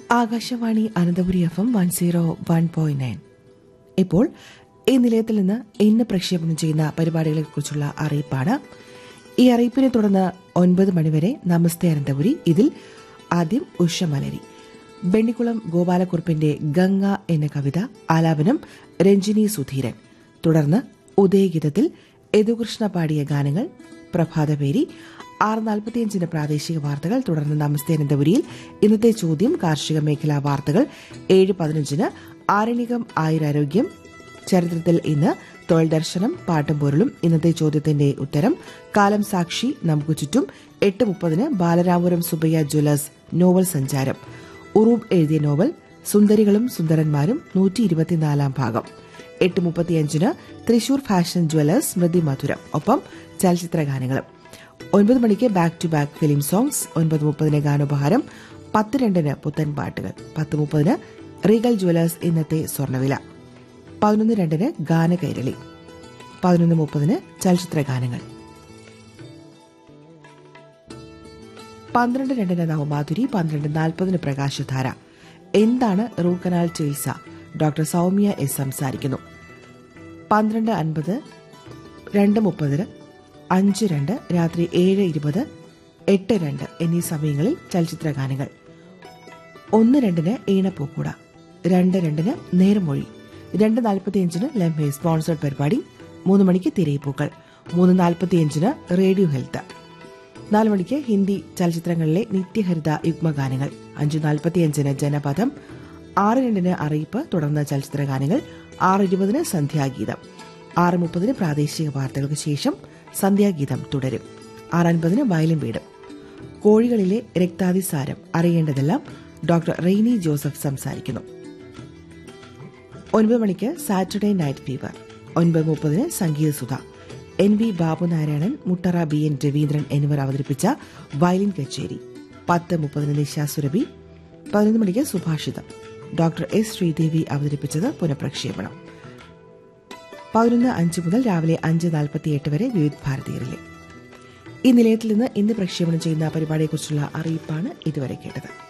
Akashvani Ananthapuri FM 101.9. ഇപ്പോൾ ഈ നിലയത്തിൽ നിന്ന് ഇന്ന് പ്രക്ഷേപണം ചെയ്യുന്ന പരിപാടികളെക്കുറിച്ചുള്ള അറിയിപ്പാണ്. ഈ അറിയിപ്പിനെ തുടർന്ന് 9 മണിവരെ നമസ്തേ അനന്തപുരി. ഇതിൽ ആദ്യം ഉഷമലരി, ബെണ്ണിക്കുളം ഗോപാലക്കുറുപ്പിന്റെ ഗംഗ എന്ന കവിത, ആലാപനം രഞ്ജിനി സുധീരൻ. തുടർന്ന് ഉദയഗീതത്തിൽ യദുകൃഷ്ണ പാടിയ ഗാനങ്ങൾ, പ്രഭാതപേരി. 6:45 പ്രാദേശിക വാർത്തകൾ. തുടർന്ന് നമസ്തേ അനന്തപുരിയിൽ ഇന്നത്തെ ചോദ്യം, കാർഷിക മേഖലാ വാർത്തകൾ. 7:15 ആരണ്യകം ആയുരാരോഗ്യം, ചരിത്രത്തിൽ ഇന്ന്, തൊഴിൽ ദർശനം, പാട്ടും പൊരുളും, ഇന്നത്തെ ചോദ്യത്തിന്റെ ഉത്തരം, കാലം സാക്ഷി, നമുക്ക് ചുറ്റും. 8:30 ബാലരാമപുരം സുബയ്യ ജ്വല്ലേഴ്സ് നോവൽ സഞ്ചാരം. ഉറൂബ് എഴുതിയ നോവൽ സുന്ദരികളും സുന്ദരന്മാരും 124 ഭാഗം. 8:35 തൃശൂർ ഫാഷൻ ജ്വല്ലേഴ്സ് സ്മൃതി മധുരം, ഒപ്പം ചലച്ചിത്ര ഗാനങ്ങളും. 9 മണിക്ക് back to back film songs. 9:30 ഗാനോപഹാരം. 10:02 പുത്തൻ പാട്ടുകൾ. 10:30 റീഗൽ ജ്വല്ലേഴ്സ് ഇന്നത്തെ സ്വർണ്ണവില. 11:02 ഗാനകൈരളി. 11:30 ചലച്ചിത്ര ഗാനങ്ങൾ. 12:02 നവമാധുരി. 12:40 പ്രകാശധാര. എന്താണ് റൂട്ട് കനാൽ ചികിത്സ? ഡോക്ടർ സൌമ്യ എസ് സംസാരിക്കുന്നു. 12:50 2:30 5:02 രാത്രി 7:20 8:02 എന്നീ സമയങ്ങളിൽ ചലച്ചിത്ര ഗാനങ്ങൾ. 1:02 ഈണപ്പൂക്കൂട. 2:02 നേർമൊഴി. 2:45 ലംഹെ സ്പോൺസേഡ് പരിപാടി. 3 മണിക്ക് തിരയിപ്പൂക്കൾ. 3:45 റേഡിയോ ഹെൽത്ത്. 4 മണിക്ക് ഹിന്ദി ചലച്ചിത്രങ്ങളിലെ നിത്യഹരിത യുഗ്മഗാനങ്ങൾ. 5:45 ജനപഥം. 6:02 അറിയിപ്പ്, തുടർന്ന് ചലച്ചിത്ര ഗാനങ്ങൾ. 6:20 സന്ധ്യാഗീതം. 6:30 പ്രാദേശിക വാർത്തകൾക്ക് ശേഷം സന്ധ്യാഗീതം തുടരും. 6:50 വയലും വീടും. കോഴികളിലെ രക്താതിസാരം അറിയേണ്ടതെല്ലാം ഡോക്ടർ റെയ്നി ജോസഫ് സംസാരിക്കുന്നു. 9 മണിക്ക് Saturday night fever. 9:30 സംഗീതസുധ. NV Babunarayanan, Muttara BN Raveendran എന്നിവർ അവതരിപ്പിച്ച വയലിൻ കച്ചേരി. 10:30 നിശാസുരഭി. 11 മണിക്ക് സുഭാഷിതം. ഡോക്ടർ S ശ്രീദേവി അവതരിപ്പിച്ചത് പുനഃപ്രക്ഷേപണം. 11:05 മുതൽ രാവിലെ 5:48 വരെ വിവിധ ഭാരതീയരിലെ. ഈ നിലയത്തിൽ നിന്ന് ഇന്ന് പ്രക്ഷേപണം ചെയ്യുന്ന പരിപാടിയെക്കുറിച്ചുള്ള അറിയിപ്പാണ് ഇതുവരെ കേട്ടത്.